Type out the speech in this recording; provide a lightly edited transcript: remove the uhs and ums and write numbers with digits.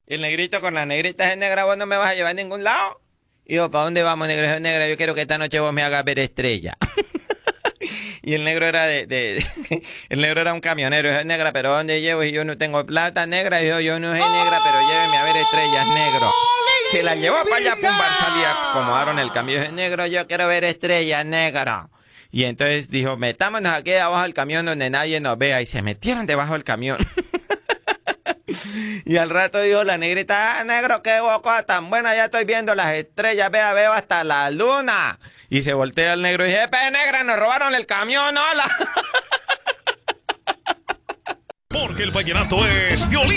Y el negrito con la negrita es negra, vos no me vas a llevar a ningún lado. Y yo, ¿para dónde vamos, negro? Es negra, yo quiero que esta noche vos me hagas ver estrella. Y el negro era el negro era un camionero, es negra, pero ¿dónde llevo? Y yo no tengo plata negra, y yo no soy negra, pero lléveme a ver estrellas, negro. Se la llevó para allá, pum, salía, acomodaron el camión, es negro, yo quiero ver estrellas, negro. Y entonces dijo, metámonos aquí abajo del camión donde nadie nos vea, y se metieron debajo del camión. Y al rato dijo la negrita, negro, qué boca tan buena, ya estoy viendo las estrellas, veo hasta la luna. Y se voltea el negro y dice, negra, nos robaron el camión, hola. Porque el vallenato es de Olín.